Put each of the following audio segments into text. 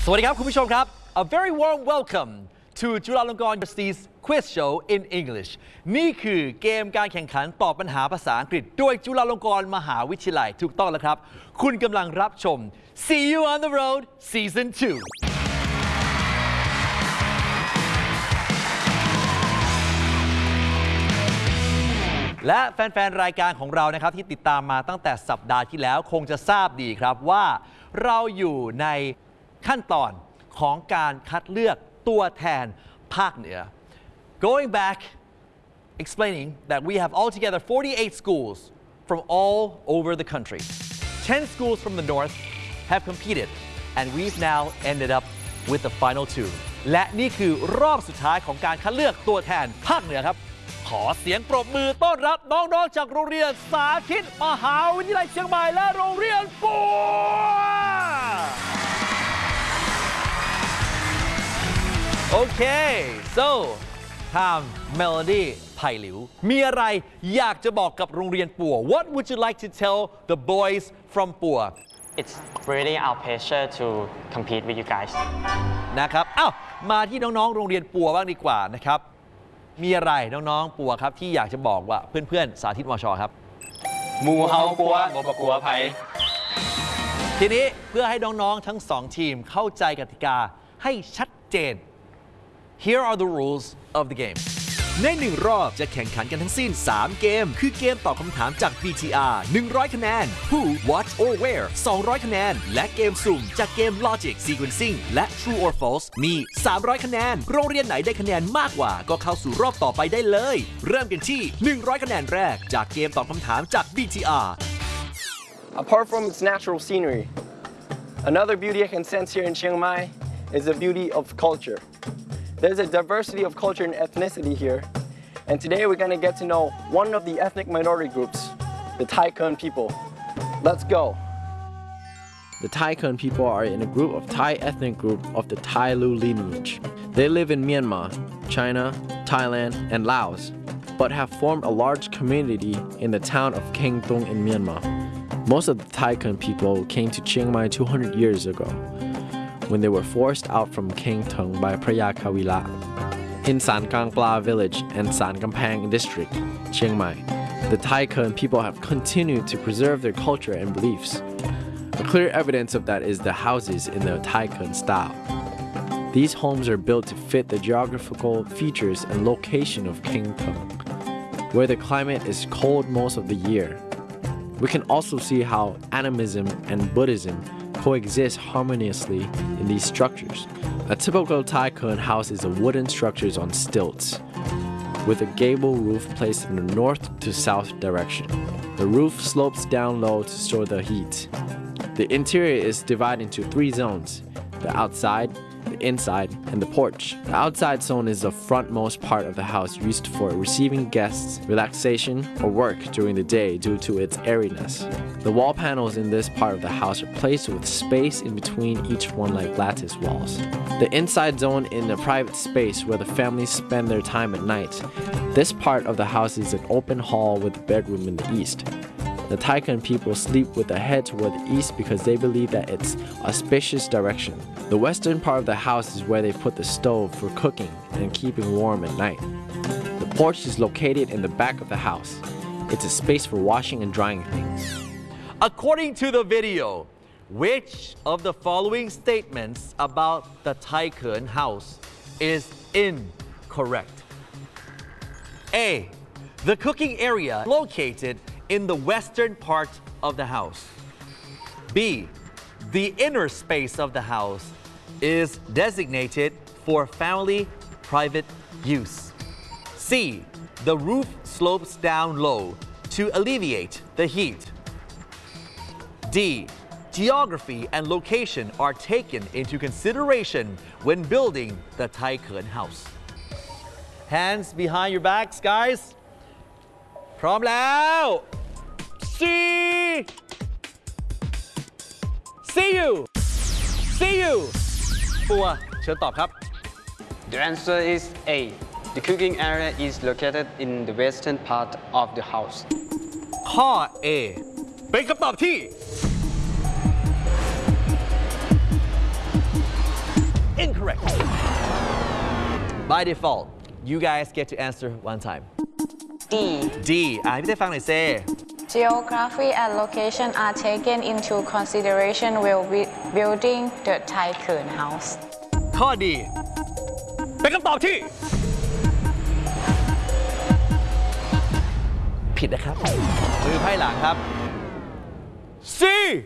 สวัสดีครับคุณผู้ชมครับ A very warm welcome to จุฬาลงกรณ์ University's Quiz Show in English นี่คือเกมการแข่งขันตอบปัญหาภาษาอังกฤษโดยจุฬาลงกรณ์มหาวิทยาลัยถูกต้องแล้วครับคุณกำลังรับชม See You on the Road Season 2และแฟนๆรายการของเรานะครับที่ติดตามมาตั้งแต่สัปดาห์ที่แล้วคงจะทราบดีครับว่าเราอยู่ในขั้นตอนของการคัดเลือกตัวแทนภาคเหนือ Going back explaining that we have altogether 48 schools from all over the country 10 schools from the north have competed and we've now ended up with the final two และนี่คือรอบสุดท้ายของการคัดเลือกตัวแทนภาคเหนือครับขอเสียงปรบมือต้อนรับน้องๆจากโรงเรียนสาธิตมหาวิทยาลัยเชียงใหม่และโรงเรียนปัวโอเค so Tom Melody ไผ่หลิวมีอะไรอยากจะบอกกับโรงเรียนปัว What would you like to tell the boys from ปัว It's really our pleasure to compete with you guys นะครับอ้าวมาที่น้องๆโรงเรียนปัวบ้างดีกว่านะครับมีอะไรน้องๆปัวครับที่อยากจะบอกว่าเพื่อนๆสาธิตมชครับหมู่เฮาปัวบ่ประกัวไผทีนี้เพื่อให้น้องๆทั้ง2ทีมเข้าใจกติกาให้ชัดเจน Here are the rules of the game ใน1รอบจะแข่งขันกันทั้งสิ้น3เกมคือเกมตอบคำถามจาก VTR 100คะแนน Who What or Where 200คะแนนและเกมสุ่มจากเกม Logic Sequencing และ True or False มี300คะแนนโรงเรียนไหนได้คะแนนมากกว่าก็เข้าสู่รอบต่อไปได้เลยเริ่มกันที่100คะแนนแรกจากเกมตอบคำถามจาก VTR Apart from its natural scenery another beauty I can sense here in Chiang Mai is the beauty of culture There's a diversity of culture and ethnicity here, and today we're going to get to know one of the ethnic minority groups, the Thai Khön people. Let's go. The Thai Khön people are in a group of Thai ethnic group of the Thai Lu lineage. They live in Myanmar, China, Thailand, and Laos, but have formed a large community in the town of Keng Tung in Myanmar. Most of the Thai Khön people came to Chiang Mai 200 years ago, when they were forced out from Keng Tung by Phaya Kawila. In San Kang Pla village and San Kampang district, Chiang Mai, the Thai Khön people have continued to preserve their culture and beliefs. A clear evidence of that is the houses in the Thai Khön style. These homes are built to fit the geographical features and location of Keng Tung, where the climate is cold most of the year. We can also see how animism and Buddhism coexist harmoniously in these structures. A typical Thai Khön house is a wooden structures on stilts, with a gable roof placed in the north to south direction. The roof slopes down low to store the heat. The interior is divided into 3 zones: the outside, the inside, and the porch. The outside zone is the frontmost part of the house used for receiving guests, relaxation, or work during the day due to its airiness. The wall panels in this part of the house are placed with space in between each one like lattice walls. The inside zone in a private space where the families spend their time at night. This part of the house is an open hall with a bedroom in the east. The Thai Khön people sleep with the head toward the east because they believe that it's a auspicious direction. The western part of the house is where they put the stove for cooking and keeping warm at night. The porch is located in the back of the house. It's a space for washing and drying things. According to the video, which of the following statements about the Thai Khön house is incorrect? A. The cooking area located in the western part of the house. B. The inner space of the house is designated for family private use. C. The roof slopes down low to alleviate the heat. D. Geography and location are taken into consideration when building the Thai Khön house. Hands behind your backs, guys. พร้อมแล้ว See you ปัวเชิญตอบครับ The answer is A. The cooking area is located in the western part of the house. ข้อ A เป็นคำตอบที่ by default you guys get to answer one time D D พี่ได้ฟังหน่อยเซ่ Geography and location are taken into consideration while building the Thai Kern House ข้อดีเป็นคำตอบที่ผิดนะครับมือไพ่หลังครับ C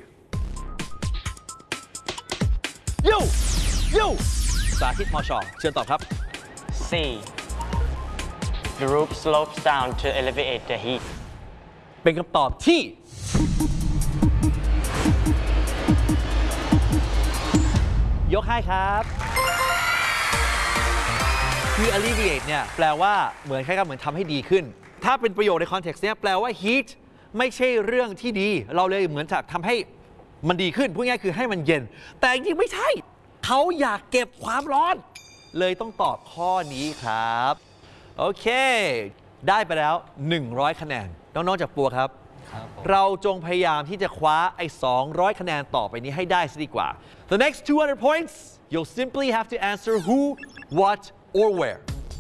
ยูสาธิตมชเชิญตอบครับ C The roof slopes down to alleviate the heat เป็นคำตอบที่ ยกให้ครับคือ alleviate เนี่ยแปลว่าเหมือนคล้ายๆเหมือนทำให้ดีขึ้น ถ้าเป็นประโยคในคอนเท็กซ์เนี้ยแปลว่า heat ไม่ใช่เรื่องที่ดี เราเลยเหมือนจะทำให้มันดีขึ้นพูดง่ายๆคือให้มันเย็น แต่จริงๆไม่ใช่ เขาอยากเก็บความร้อน เลยต้องตอบข้อนี้ครับ โอเค ได้ไปแล้ว 100 คะแนน น้องๆจากปัวครับ เราจงพยายามที่จะคว้าไอ้ 200 คะแนนต่อไปนี้ให้ได้ซะดีกว่า The next 200 points you'll simply have to answer who, what, or where.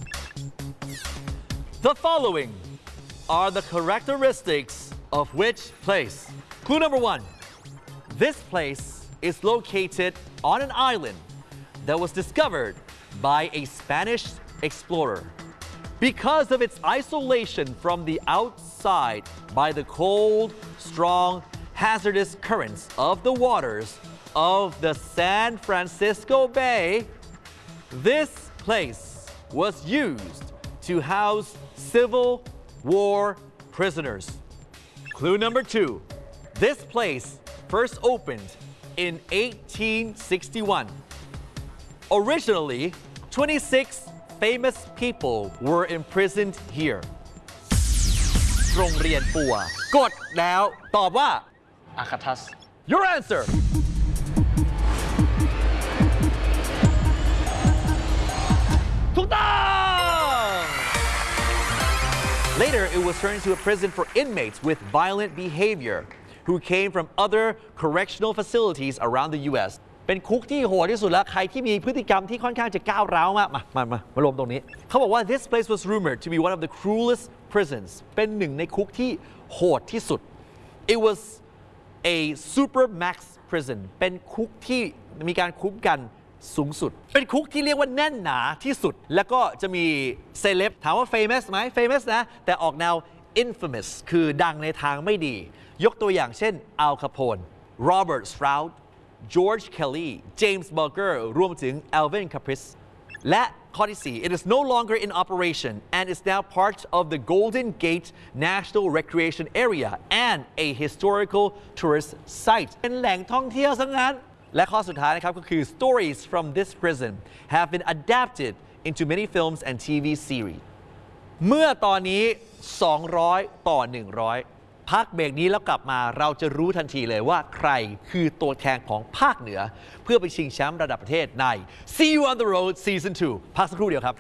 The following are the characteristics of which place. Clue number 1. This place is located on an island that was discovered by a Spanish explorer. Because of its isolation from the outside by the cold, strong, hazardous currents of the waters of the San Francisco Bay, this place was used to house Civil War prisoners. Clue number 2. This place first opened in 1861. Originally, 26 famous people were imprisoned here. โรงเรียนปัวกดแล้วตอบว่า Akatas Your answer. Later, it was turned into a prison for inmates with violent behavior who came from other correctional facilities around the U.S. เป็นคุกที่โหดที่สุดแล้วใครที่มีพฤติกรรมที่ค่อนข้างจะก้าวร้าวมากมารวมตรงนี้เขาบอกว่า this place was rumored to be one of the cruelest prisons เป็นหนึ่งในคุกที่โหดที่สุด it was a super max prison เป็นคุกที่มีการคุ้มกันสูงสุดเป็นคุกที่เรียกว่าแน่นหนาที่สุดแล้วก็จะมีเซเลบถามว่า famous ไหม famous นะแต่ออกแนว infamous คือดังในทางไม่ดียกตัวอย่างเช่น Al Capone Robert Stroud George Kelly James Bulger รวมถึง Alvin Caprice และข้อที่ 4 It is no longer in operation and is now part of the Golden Gate National Recreation Area and a historical tourist site เป็นแหล่งท่องเที่ยวซะงั้นและข้อสุดท้ายนะครับก็คือ Stories from this prison have been adapted into many films and TV series เมื่อตอนนี้200 ต่อ 100 พักเบรกนี้แล้วกลับมาเราจะรู้ทันทีเลยว่าใครคือตัวแทนของภาคเหนือเพื่อไปชิงแชมป์ระดับประเทศใน See You on the Road Season 2 พักสักครู่เดียวครับ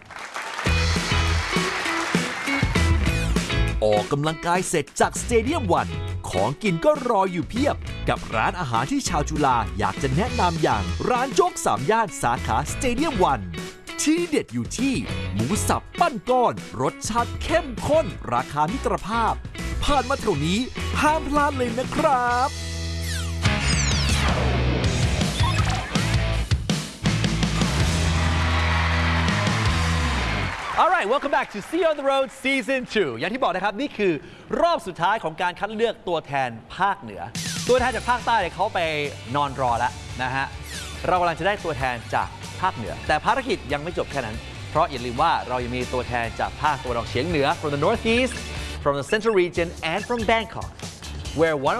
ออกกำลังกายเสร็จจากสเตเดียมวันของกินก็รออยู่เพียบกับร้านอาหารที่ชาวจุฬาอยากจะแนะนำอย่างร้านโจ๊ก3 ย่านสาขาสเตเดียมวันที่เด็ดอยู่ที่หมูสับปั้นก้อนรสชาติเข้มข้นราคามิตรภาพผ่านมาแถวนี้ห้ามพลาดเลยนะครับ Alright, welcome back to See on the Road Season 2 อย่างที่บอกนะครับนี่คือรอบสุดท้ายของการคัดเลือกตัวแทนภาคเหนือตัวแทนจากภาคใต้เขาไปนอนรอแล้วนะฮะเรากำลังจะได้ตัวแทนจากภาคเหนือแต่ภารกิจยังไม่จบแค่นั้นเพราะอย่าลืมว่าเรายังมีตัวแทนจากภาคตะวันออกเฉียงเหนือ from the northeast from the central region and from Bangkok where one